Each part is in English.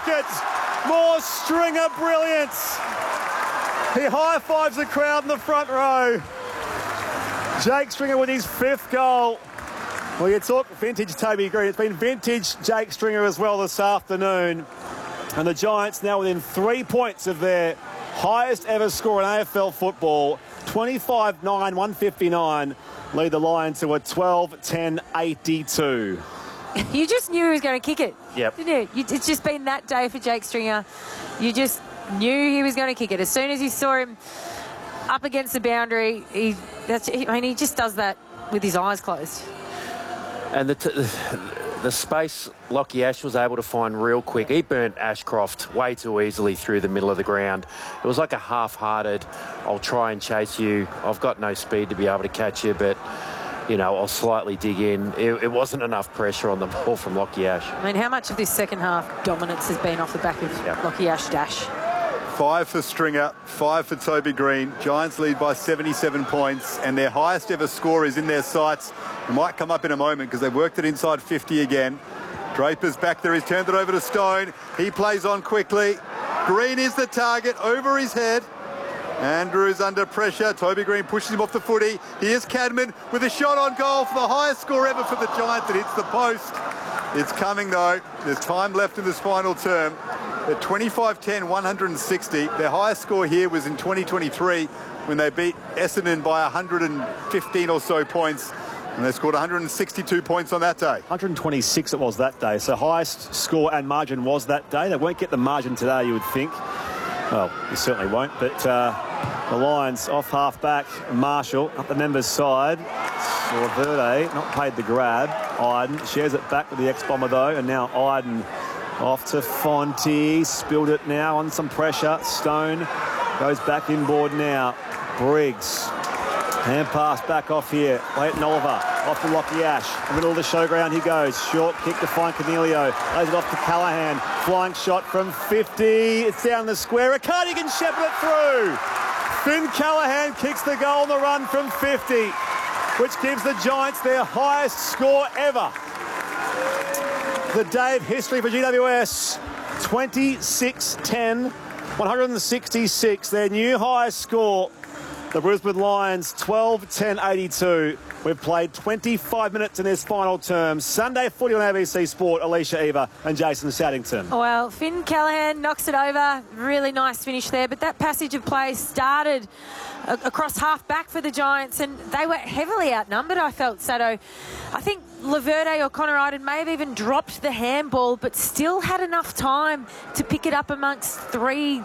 pocket. More Stringer brilliance. He high-fives the crowd in the front row. Jake Stringer with his 5th goal. Well, you talk vintage Toby Green. It's been vintage Jake Stringer as well this afternoon. And the Giants now within 3 points of their highest ever score in AFL football. 25-9, 159. Lead the Lions to a 12-10-82. You just knew he was going to kick it. Yep. Didn't you? It's just been that day for Jake Stringer. You just knew he was going to kick it. As soon as you saw him up against the boundary, he just does that with his eyes closed. And the space Lockie Ash was able to find real quick. He burnt Ashcroft way too easily through the middle of the ground. It was like a half-hearted, I'll try and chase you. I've got no speed to be able to catch you, but, you know, I'll slightly dig in. It wasn't enough pressure on the ball from Lockie Ash. I mean, how much of this second half dominance has been off the back of Lockie Ash dash? 5 for Stringer, 5 for Toby Green. Giants lead by 77 points, and their highest ever score is in their sights. It might come up in a moment because they've worked it inside 50 again. Draper's back there. He's turned it over to Stone. He plays on quickly. Green is the target over his head. Andrews under pressure. Toby Green pushes him off the footy. Here's Cadman with a shot on goal for the highest score ever for the Giants. It hits the post. It's coming though. There's time left in this final term. At 25-10, 160. Their highest score here was in 2023 when they beat Essendon by 115 or so points. And they scored 162 points on that day. 126 it was that day. So highest score and margin was that day. They won't get the margin today, you would think. Well, you certainly won't. But the Lions off half-back. Marshall up the members' side. Verde not paid the grab. Iden shares it back with the ex-Bomber, though. And now Iden off to Fonte. Spilled it now on some pressure. Stone goes back inboard now. Briggs. Hand pass back off here. Leighton Oliver off to Lockie Ash. In the middle of the showground he goes. Short kick to find Cornelio. Lays it off to Callaghan. Flying shot from 50. It's down the square. Riccardi can shepherd it through. Finn Callaghan kicks the goal on the run from 50, which gives the Giants their highest score ever. The day of history for GWS. 26-10, 166. Their new highest score. The Brisbane Lions, 12-10-82. We've played 25 minutes in this final term. Sunday footy on ABC Sport. Alicia Eva and Jason Saddington. Well, Finn Callaghan knocks it over. Really nice finish there. But that passage of play started across half-back for the Giants, and they were heavily outnumbered, I felt, Sado. I think Laverde or Connor Iden may have even dropped the handball, but still had enough time to pick it up amongst 3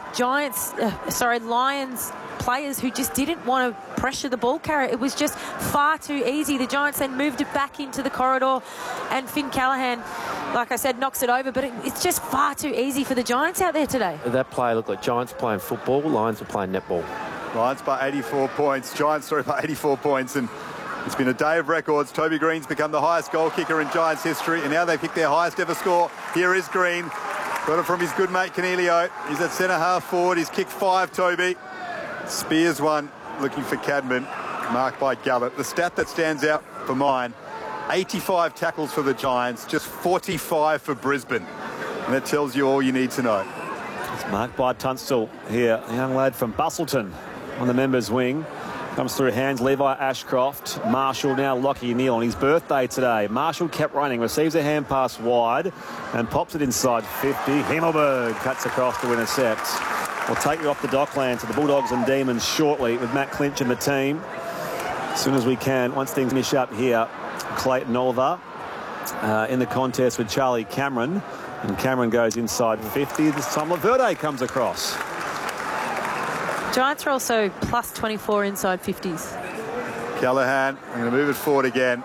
Lions players who just didn't want to pressure the ball carrier. It was just far too easy. The Giants then moved it back into the corridor, and Finn Callaghan, like I said, knocks it over, but it's just far too easy for the Giants out there today. That play looked like Giants playing football, Lions were playing netball. Lions by 84 points. Giants, by 84 points. And it's been a day of records. Toby Green's become the highest goal kicker in Giants history, and now they've kicked their highest ever score. Here is Green. Got it from his good mate, Cornelio. He's at centre half forward. He's kicked 5, Toby. Spears one, looking for Cadman, marked by Gallup. The stat that stands out for mine, 85 tackles for the Giants, just 45 for Brisbane. And that tells you all you need to know. It's marked by Tunstall here, a young lad from Bustleton on the members' wing. Comes through hands, Levi Ashcroft. Marshall now Lockie Neal on his birthday today. Marshall kept running, receives a hand pass wide and pops it inside 50. Himmelberg cuts across to intercept. We'll take you off the Docklands to the Bulldogs and Demons shortly with Matt Clinch and the team. As soon as we can, once things finish up here, Clayton Oliver in the contest with Charlie Cameron. And Cameron goes inside 50. This time Laverde comes across. Giants are also plus 24 inside 50s. Callaghan, I'm going to move it forward again.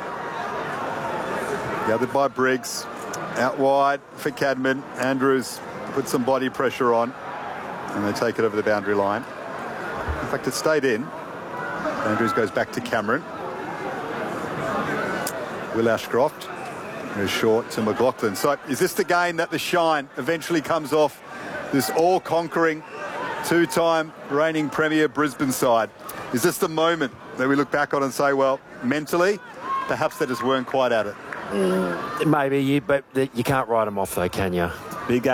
Gathered by Briggs. Out wide for Cadman. Andrews put some body pressure on. And they take it over the boundary line. In fact, it stayed in. Andrews goes back to Cameron. Will Ashcroft goes short to McLaughlin. So is this the game that the shine eventually comes off this all-conquering, 2-time reigning premier Brisbane side? Is this the moment that we look back on and say, well, mentally, perhaps they just weren't quite at it? Maybe, but you can't write them off though, can you? Big